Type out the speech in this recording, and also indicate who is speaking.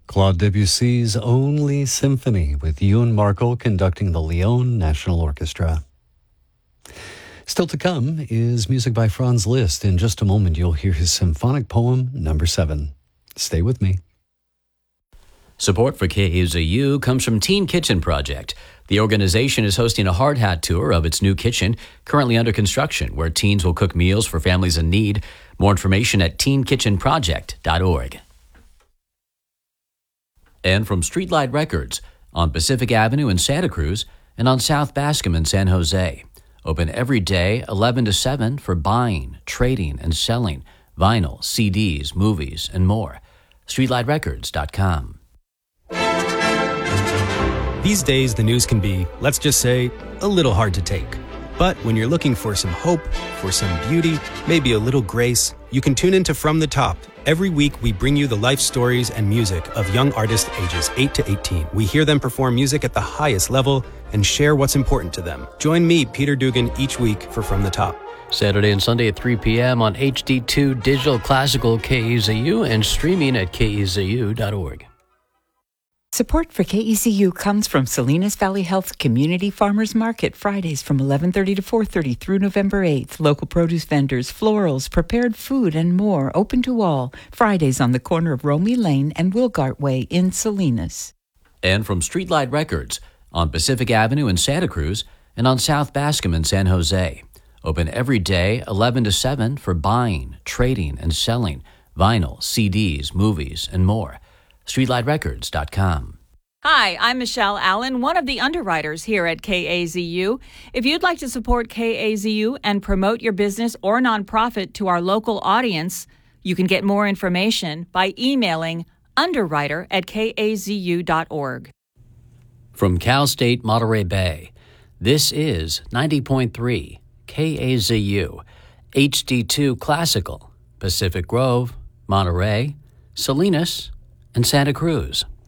Speaker 1: Claude Debussy's Only Symphony with Ewan Markle conducting the Lyon National Orchestra. Still to come is music by Franz Liszt. In just a moment, you'll hear his symphonic poem, number 7. Stay with me.
Speaker 2: Support for KAZU comes from Teen Kitchen Project. The organization is hosting a hard hat tour of its new kitchen, currently under construction, where teens will cook meals for families in need. More information at teenkitchenproject.org. And from Streetlight Records on Pacific Avenue in Santa Cruz and on South Bascom in San Jose. Open every day, 11 to 7, for buying, trading, and selling vinyl, CDs, movies, and more. StreetlightRecords.com.
Speaker 3: These days, the news can be, let's just say, a little hard to take. But when you're looking for some hope, for some beauty, maybe a little grace, you can tune into From the Top. Every week, we bring you the life stories and music of young artists ages 8 to 18. We hear them perform music at the highest level and share what's important to them. Join me, Peter Dugan, each week for From the Top.
Speaker 2: Saturday and Sunday at 3 p.m. on HD2 Digital Classical KEZU and streaming at kezu.org.
Speaker 4: Support for KEZU comes from Salinas Valley Health Community Farmers Market, Fridays from 11:30 to 4:30 through November 8th. Local produce vendors, florals, prepared food, and more, open to all. Fridays on the corner of Romie Lane and Wilgart Way in Salinas.
Speaker 2: And from Streetlight Records on Pacific Avenue in Santa Cruz and on South Bascom in San Jose. Open every day, 11 to 7, for buying, trading, and selling vinyl, CDs, movies, and more. StreetlightRecords.com.
Speaker 5: Hi, I'm Michelle Allen, one of the underwriters here at KAZU. If you'd like to support KAZU and promote your business or nonprofit to our local audience, you can get more information by emailing underwriter@kazu.org.
Speaker 2: From Cal State Monterey Bay, this is 90.3 KAZU, HD2 Classical, Pacific Grove, Monterey, Salinas, and Santa Cruz.